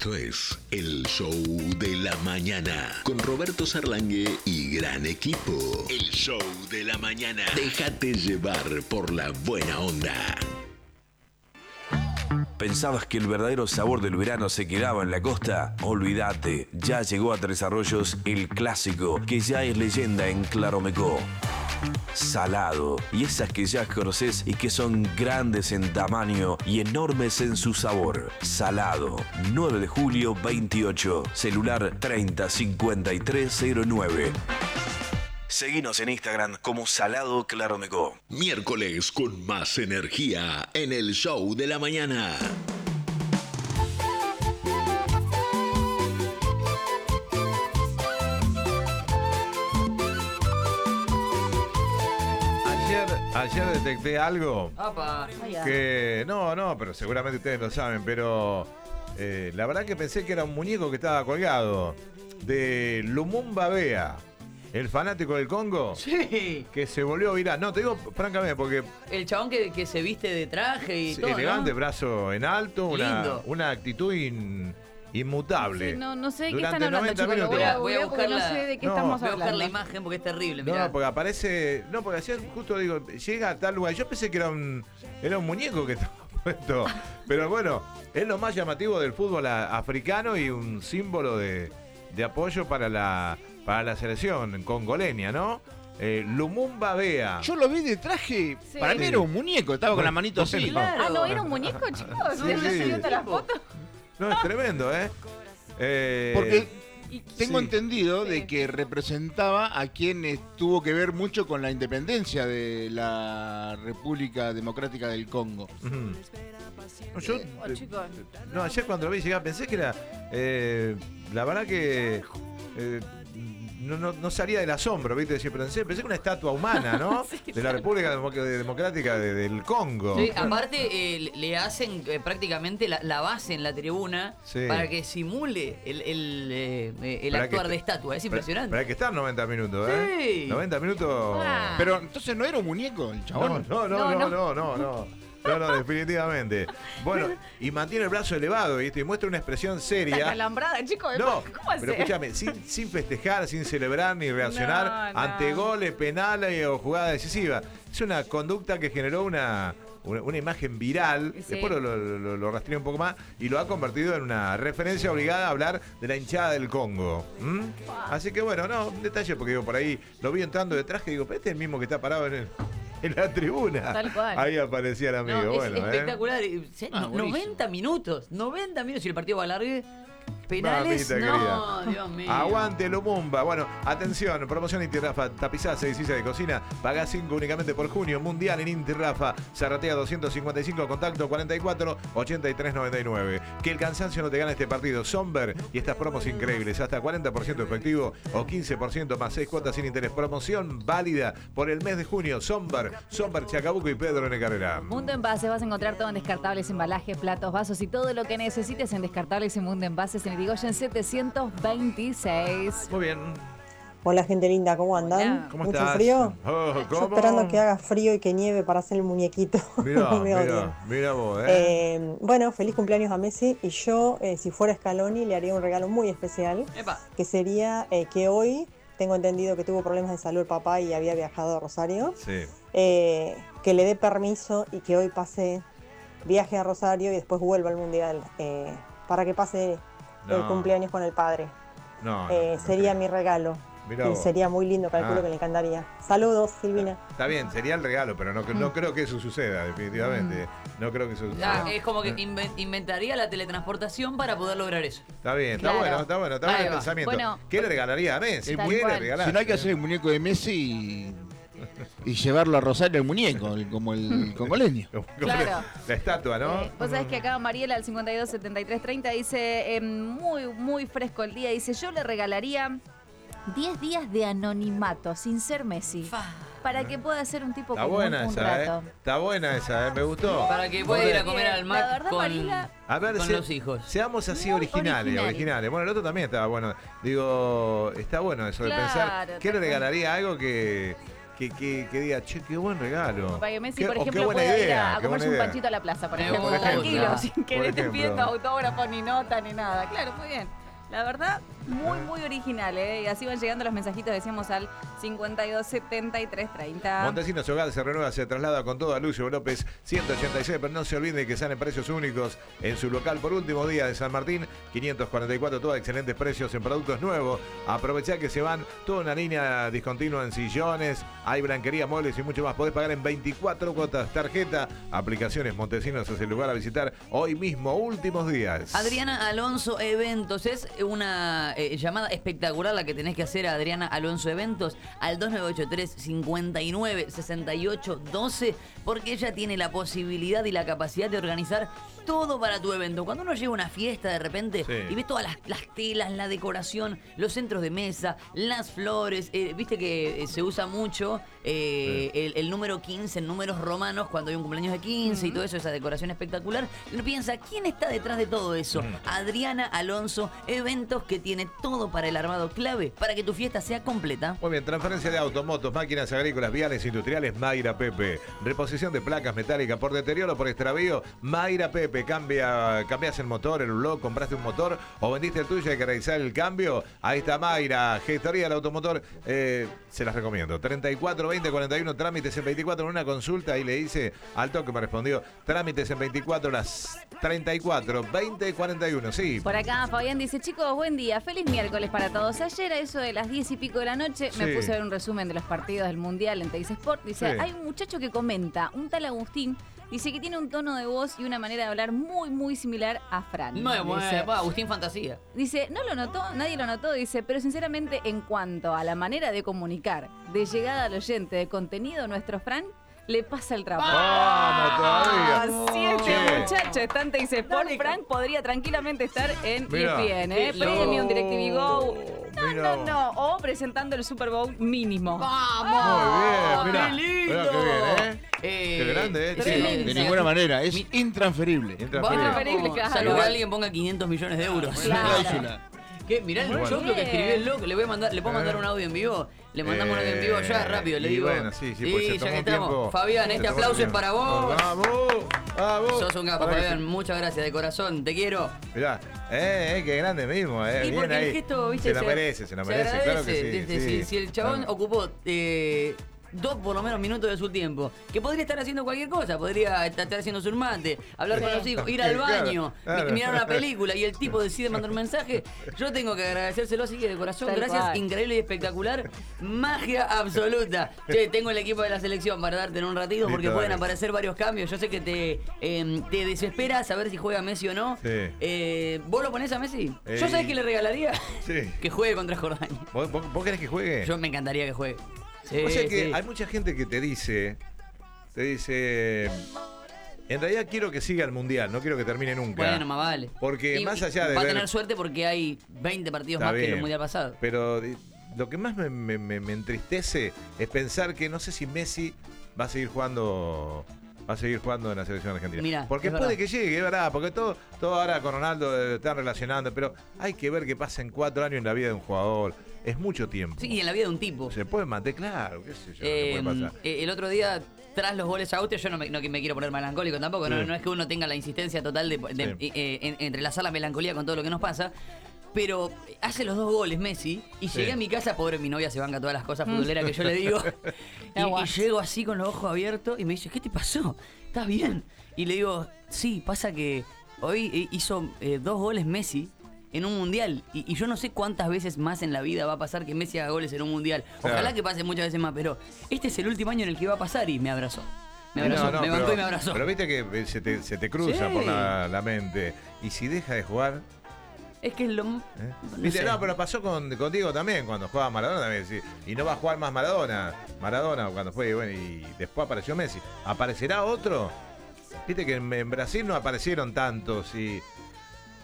Esto es el show de la mañana con Roberto Sarlangue y gran equipo. El show de la mañana. Déjate llevar por la buena onda. ¿Pensabas que el verdadero sabor del verano se quedaba en la costa? Olvídate, ya llegó a Tres Arroyos el clásico, que ya es leyenda en Claromecó. Salado, y esas que ya conocés y que son grandes en tamaño y enormes en su sabor. Salado, 9 de julio 28, celular 305309. Seguinos en Instagram como Salado Claromecó. Miércoles con más energía en el show de la mañana. Ayer detecté algo Opa. que no, pero seguramente ustedes lo saben, pero la verdad que pensé que era un muñeco que estaba colgado de Lumumba Bea, el fanático del Congo, Sí. que se volvió viral. No, te digo francamente porque El chabón que se viste de traje y todo, elegante, ¿no? brazo en alto, Lindo. una actitud inmutable. Sí, no sé de qué Durante están hablando, 90 chicos. Lo minutos. Voy a porque buscar no la- sé de qué No, estamos Voy a buscar la hablando. imagen porque es terrible, mirá. No, porque aparece. No, porque ayer justo digo, llega a tal lugar. Yo pensé que era un muñeco que estaba puesto. Pero bueno, es lo más llamativo del fútbol africano y un símbolo de apoyo para la selección congoleña, ¿no? Lumumba Bea. Yo lo vi de traje, Sí. para mí era un muñeco, estaba con la manito así. Bueno. Claro. Ah, no, era un muñeco, chicos. Sí, ¿No se sí. vio la foto? No, es tremendo, ¿eh? Porque tengo sí. entendido de Sí. que representaba a quien tuvo que ver mucho con la independencia de la República Democrática del Congo. Ujú. No, yo, chicos. no, ayer cuando lo vi llegar pensé que era. La verdad que. No salía del asombro, ¿viste? Pensé que una estatua humana, ¿no? Sí. De la República Democrática del Congo. Sí, aparte le hacen prácticamente la base en la tribuna Sí. para que simule el Para actuar que- de estatua. Es impresionante. Pero hay que estar 90 minutos, ¿eh? Sí. 90 minutos. Ah. Pero entonces no era un muñeco el chabón. No, definitivamente. Bueno, y mantiene el brazo elevado, ¿viste? Y muestra una expresión La seria. calambrada, chicos. No, ¿Cómo hace? pero escúchame, sin festejar, sin celebrar ni reaccionar No. ante goles, penales o jugadas decisivas. Es una conducta que generó una imagen viral, Sí. después lo rastreé un poco más y lo ha convertido en una referencia obligada a hablar de la hinchada del Congo. Así que bueno, no, un detalle porque digo, por ahí lo vi entrando de traje y digo, pero este es el mismo que está parado en la tribuna. Tal cual. Ahí aparecía el amigo. No, es bueno, espectacular. buenísimo. 90 minutos. 90 minutos y el partido va a largue. Penales. Mamita No, querida. Dios mío. Aguante Lumumba. Bueno, atención, promoción Inti Rafa, tapizás, edificio de cocina, paga 5 únicamente por junio, mundial en Inti Rafa, Zarratea 255, contacto 44 83 99. Que el cansancio no te gane este partido. Somber y estas promos increíbles, hasta 40% efectivo o 15% más 6 cuotas sin interés. Promoción válida por el mes de junio. Somber, Chacabuco y Pedro N. Carrera. Mundo Envases, vas a encontrar todo en descartables, embalajes, platos, vasos y todo lo que necesites en descartables y Mundo Envases en Irigoyen 726. Muy bien. Hola gente linda, ¿cómo andan? Hola. ¿Cómo ¿Mucho estás? frío? Oh, Yo ¿cómo? esperando que haga frío y que nieve para hacer el muñequito. Me odian. Mira vos, Bueno, feliz cumpleaños a Messi y yo, si fuera Scaloni, le haría un regalo muy especial, Epa. que sería que hoy, tengo entendido que tuvo problemas de salud el papá y había viajado a Rosario, Sí. que le dé permiso y que hoy pase viaje a Rosario y después vuelva al Mundial, para que pase el No. cumpleaños con el padre. No, Sería mi regalo. Mirá Y vos. sería muy lindo, calculo Ah. que le encantaría. Saludos, Silvina. Está bien, sería el regalo, pero no creo que eso suceda, definitivamente. No creo que eso suceda. Ya, es como que inventaría la teletransportación para poder lograr eso. Está bien, está Claro. bueno, está bueno Ahí el va. pensamiento. Bueno. ¿Qué le regalaría a Messi? Tal ¿Qué le cual. regalás? Si no hay que hacer el muñeco de Messi y llevarlo a Rosario el muñeco, como el congoleño. Claro. La estatua, ¿no? Vos sabés que acá Mariela al 527330 dice, muy, muy fresco el día, dice, yo le regalaría 10 días de anonimato sin ser Messi. Para que pueda ser un tipo Está común buena un esa, rato. Está buena esa, me gustó. Para que pueda ir a comer al La Mac verdad, con, Mariela, A ver, con los hijos. Seamos así Muy originales. original. Bueno, el otro también estaba bueno. Digo, está bueno eso de Claro, pensar. ¿Qué le tal regalaría algo que que diga, che, qué buen regalo. Para que Messi, Qué- por o qué ejemplo, buena pueda ir idea, a qué comerse un buena idea. panchito a la plaza, por Por ejemplo, ejemplo. tranquilo, sin que Por le estés ejemplo. pidiendo autógrafo, ni nota, ni nada. Claro, muy bien. La verdad, muy original, ¿eh? Y así van llegando los mensajitos, decíamos, al 527330. Montesinos Hogar se renueva, se traslada con todo a Lucio López 186, pero no se olvide que salen precios únicos en su local por último día de San Martín, 544, todos excelentes precios en productos nuevos. Aprovechá que se van toda una línea discontinua en sillones, hay blanquería, muebles y mucho más. Podés pagar en 24 cuotas, tarjeta, aplicaciones. Montesinos es el lugar a visitar hoy mismo, últimos días. Adriana Alonso Eventos, es una llamada espectacular la que tenés que hacer a Adriana Alonso Eventos al 2983-596812, porque ella tiene la posibilidad y la capacidad de organizar todo para tu evento. Cuando uno llega a una fiesta de repente y ves todas las telas, la decoración, los centros de mesa, las flores, viste que se usa mucho el número 15 en números romanos cuando hay un cumpleaños de 15 y todo eso, esa decoración espectacular. Y uno piensa, ¿quién está detrás de todo eso? Adriana Alonso Eventos, que tiene todo para el armado clave para que tu fiesta sea completa. Muy bien, transferencia de autos, motos, máquinas agrícolas, viales, industriales, Mayra Pepe. Reposición de placas metálicas por deterioro, por extravío, Mayra Pepe. Cambias el motor, el blog, compraste un motor o vendiste el tuyo y hay que realizar el cambio. Ahí está Mayra, gestoría del automotor. Se las recomiendo. 34 20 41, trámites en 24 en una consulta. Ahí le hice al toque, me respondió. Trámites en 24 las 34 20 41. Sí. Por acá Fabián dice, chicos, buen día, feliz miércoles para todos. Ayer a eso de las 10 y pico de la noche me puse a ver un resumen de los partidos del Mundial en Teis Sport. Dice, hay un muchacho que comenta, un tal Agustín, dice que tiene un tono de voz y una manera de hablar muy similar a Fran. Dice, Agustín Fantasía. Dice, no lo notó, nadie lo notó, dice, pero sinceramente en cuanto a la manera de comunicar, de llegada al oyente, de contenido, nuestro Fran le pasa el trabajo. ¡Vamos todavía! Si este muchacho está en Teis Sport, Frank podría tranquilamente estar en ESPN, Premium, DirecTV Go. No. O presentando el Super Bowl mínimo. ¡Vamos! Muy bien, mirá. ¡Qué lindo! Mirá qué bien, Qué grande, Sí, Tremendo. de ninguna manera, es intransferible. Preferible, claro. Salvo que alguien ponga 500 millones de euros. Claro. Cláusula. ¿Qué? Mirá el choclo que escribió el loco. ¿Le puedo mandar un audio en vivo? Le mandamos un audio en vivo ya, rápido, le y digo. bueno, sí, pues se ya tomó que estamos. tiempo. Fabián, Se este tomó aplauso es tiempo. para vos. ¡Vamos! Sos un capo, Parece. Fabián. Muchas gracias, de corazón. Te quiero. Mirá, qué grande mismo, Y bien porque ahí. el gesto, viste, se lo merece, claro que sí. Si el chabón ocupó 2 por lo menos minutos de su tiempo, que podría estar haciendo cualquier cosa, podría estar haciendo su mate, hablar con los hijos, ir al baño, Claro. mirar una película y el tipo decide mandar un mensaje, yo tengo que agradecérselo así que de corazón, Tal gracias, cual. increíble y espectacular, magia absoluta. Che, tengo el equipo de la selección para darte en un ratito porque Listo, pueden dale. aparecer varios cambios, yo sé que te desespera saber si juega Messi o no. Sí. ¿Vos lo ponés a Messi? Yo sabés que le regalaría Sí. que juegue contra Jordania. ¿Vos querés que juegue? Yo me encantaría que juegue. O sea que Sí. hay mucha gente que te dice, en realidad quiero que siga el Mundial, no quiero que termine nunca. Bueno, más vale. Porque más allá de va a ver- tener suerte porque hay 20 partidos Está más que bien, el Mundial pasado. Pero lo que más me entristece es pensar que no sé si Messi va a seguir jugando en la selección argentina. Mirá, porque es puede verdad. que llegue, es verdad, porque todo ahora con Ronaldo están relacionando, pero hay que ver qué pasa en 4 años en la vida de un jugador. Es mucho tiempo. Sí, y en la vida de un tipo. Se puede mantener, claro, qué sé yo, qué puede pasar. El otro día, tras los goles a Austria, yo no me quiero poner melancólico tampoco, Sí. no es que uno tenga la insistencia total de entrelazar la melancolía con todo lo que nos pasa, pero hace los 2 goles Messi y Sí. llegué a mi casa, pobre mi novia se banca todas las cosas futboleras que yo le digo, y llego así con los ojos abiertos y me dice, ¿qué te pasó? ¿Estás bien? Y le digo, sí, pasa que hoy hizo 2 goles Messi en un mundial y yo no sé cuántas veces más en la vida va a pasar que Messi haga goles en un mundial. Ojalá Claro. que pase muchas veces más, pero este es el último año en el que va a pasar y me abrazó. Me abrazó, No, me bancó pero- y me abrazó. Pero viste que se te cruza Sí. por la mente. Y si deja de jugar. Es que es lo... ¿eh? No Viste, sé. no, pero pasó contigo también, cuando jugaba Maradona también. Sí. Y no va a jugar más Maradona cuando fue, bueno, y después apareció Messi. ¿Aparecerá otro? Viste que en Brasil no aparecieron tantos y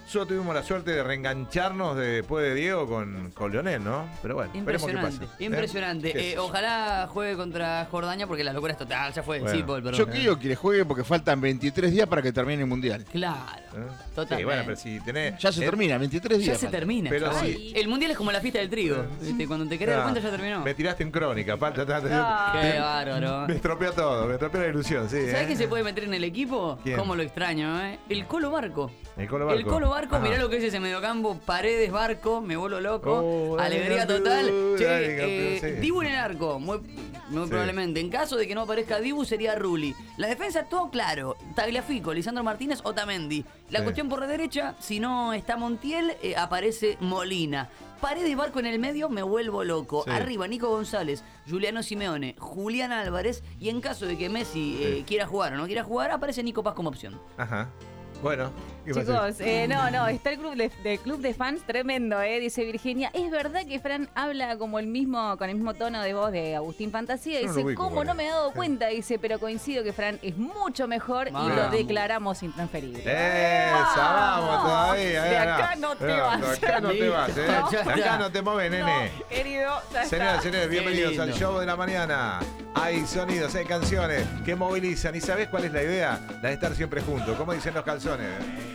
Solo tuvimos la suerte de reengancharnos después de Diego con Lionel, ¿no? Pero bueno, veremos qué pasa. Impresionante. Ojalá juegue contra Jordania porque la locura es total. Ya fue. Bueno. Sí, Paul, perdón. Yo quiero que le juegue porque faltan 23 días para que termine el Mundial. Claro. Totalmente. Sí, bueno, pero si tenés... Ya se termina, 23 días. Ya se termina. Pero chaval. sí. El mundial es como la fiesta del trigo. ¿Viste? Cuando te querés dar cuenta ya terminó. Me tiraste en crónica, falta. Qué bárbaro. Me estropeó todo, me estropeó la ilusión, sí. ¿Sabés qué se puede meter en el equipo? ¿Quién? Cómo lo extraño, ¿eh? El Colo Barco. El Colo Barco. El Colo Barco, Ajá. mirá lo que es ese mediocampo. Paredes, Barco, me vuelo loco. Oh, Alegría dale, total. dale, Che, campeón, sí. Dibu en el arco, muy probablemente. En caso de que no aparezca Dibu, sería Rulli. La defensa, todo claro. Tagliafico, Lisandro Martínez, Otamendi. La cuestión por la derecha, si no está Montiel, aparece Molina. Paredes, Barco en el medio, me vuelvo loco. Sí. Arriba, Nico González, Juliano Simeone, Julián Álvarez. Y en caso de que Messi quiera jugar o no quiera jugar, aparece Nico Paz como opción. Ajá. Bueno, ¿qué pasa? Chicos, está el club de fans tremendo, dice Virginia. Es verdad que Fran habla como con el mismo tono de voz de Agustín Fantasía. Yo no Dice, lo ubico, ¿cómo bueno. no me he dado cuenta? Dice, pero coincido que Fran es mucho mejor y lo Vamos. declaramos intransferible. Esa, vamos todavía. De acá no te vas. De acá no te vas, Listo, De ya acá está. no te mueves, nene. Querido, ya Señoras y está. señores, bienvenidos al lindo. show de la mañana. Hay sonidos, hay canciones que movilizan. ¿Y sabés cuál es la idea? La de estar siempre juntos. Como dicen los calzones.